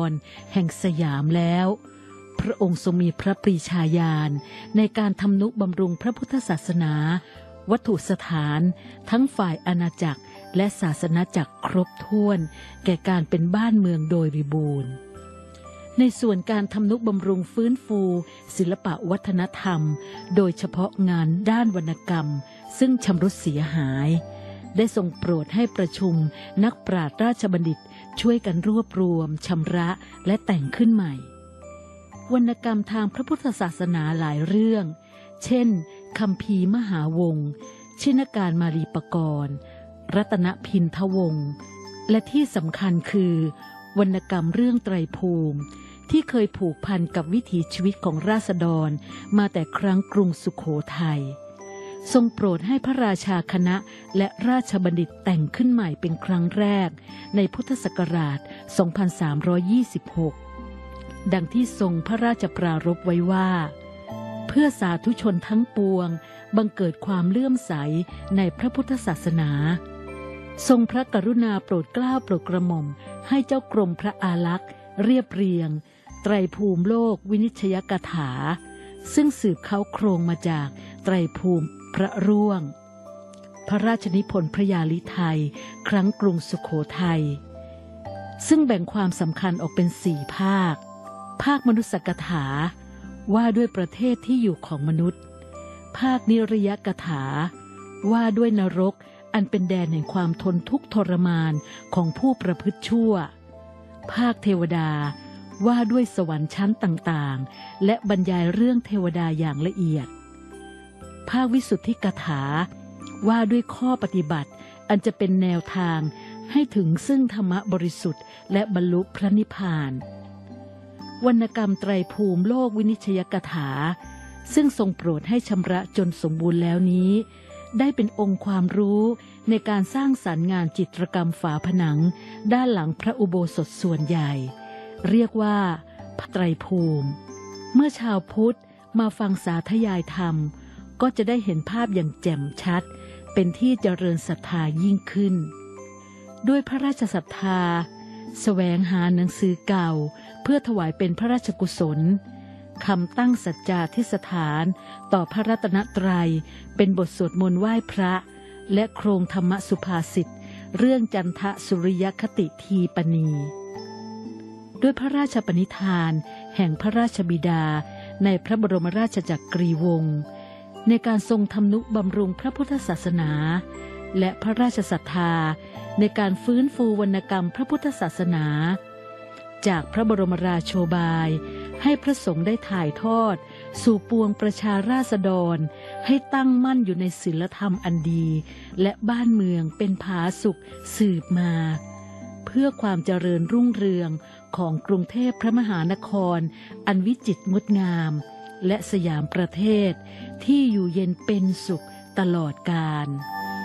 รแห่งสยามแล้วพระองค์ทรงมีพระปรีชาญาณในการทำนุบำรุงพระพุทธศาสนาวัตถุสถานทั้งฝ่ายอาณาจักรและศาสนาจักรครบถ้วนแก่การเป็นบ้านเมืองโดยวิบูรณ์ในส่วนการทำนุบำรุงฟื้นฟูศิลปวัฒนธรรมโดยเฉพาะงานด้านวรรณกรรมซึ่งชำรุดเสียหายได้ทรงโปรดให้ประชุมนักปราชญ์ราชบัณฑิตช่วยกันรวบรวมชำระและแต่งขึ้นใหม่วรรณกรรมทางพระพุทธศาสนาหลายเรื่องเช่นคัมภีร์มหาวงศ์ชินการมาลีปกรณ์รัตนพินทวงศ์และที่สำคัญคือวรรณกรรมเรื่องไตรภูมิที่เคยผูกพันกับวิถีชีวิตของราษฎรมาแต่ครั้งกรุงสุโขทัยทรงโปรดให้พระราชาคณะและราชบัณฑิตแต่งขึ้นใหม่เป็นครั้งแรกในพุทธศักราช 2326 ดังที่ทรงพระราชปรารภไว้ว่าเพื่อสาธุชนทั้งปวงบังเกิดความเลื่อมใสในพระพุทธศาสนาทรงพระกรุณาโปรดเกล้าโปรดกระหม่อมให้เจ้ากรมพระอารักษ์เรียบเรียงไตรภูมิโลกวินิจฉัยกถาซึ่งสืบเค้าโครงมาจากไตรภูมิพระร่วงพระราชนิพนธ์พระยาลิไทยครั้งกรุงสุโขทัยซึ่งแบ่งความสำคัญออกเป็น4 ภาคมนุษยกถาว่าด้วยประเทศที่อยู่ของมนุษย์ภาคนิรยกถาว่าด้วยนรกอันเป็นแดนแห่งความทนทุกข์ทรมานของผู้ประพฤติชั่วภาคเทวดาว่าด้วยสวรรค์ชั้นต่างๆและบรรยายเรื่องเทวดาอย่างละเอียดภาควิสุทธิกถาว่าด้วยข้อปฏิบัติอันจะเป็นแนวทางให้ถึงซึ่งธรรมบริสุทธิ์และบรรลุพระนิพพานวรรณกรรมไตรภูมิโลกวินิจฉัยกถาซึ่งทรงโปรดให้ชำระจนสมบูรณ์แล้วนี้ได้เป็นองค์ความรู้ในการสร้างสรรค์งานจิตรกรรมฝาผนังด้านหลังพระอุโบสถส่วนใหญ่เรียกว่าไตรภูมิเมื่อชาวพุทธมาฟังสาธยายธรรมก็จะได้เห็นภาพอย่างแจ่มชัดเป็นที่เจริญศรัทธายิ่งขึ้นด้วยพระราชศรัทธาแสวงหาหนังสือเก่าเพื่อถวายเป็นพระราชกุศลคำตั้งสัจจาธิสถานต่อพระรัตนตรัยเป็นบทสวดมนต์ไหว้พระและโครงธรรมสุภาษิตเรื่องจันทสุริยคติทีปณีด้วยพระราชปณิธานแห่งพระราชบิดาในพระบรมราชจักรีวงศ์ในการทรงทำนุบำรุงพระพุทธศาสนาและพระราชศรัทธาในการฟื้นฟูวรรณกรรมพระพุทธศาสนาจากพระบรมราโชบายให้พระสงฆ์ได้ถ่ายทอดสู่ปวงประชาราษฎรให้ตั้งมั่นอยู่ในศีลธรรมอันดีและบ้านเมืองเป็นผาสุกสืบมาเพื่อความเจริญรุ่งเรืองของกรุงเทพพระมหานครอันวิจิตรงดงามและสยามประเทศที่อยู่เย็นเป็นสุขตลอดกาล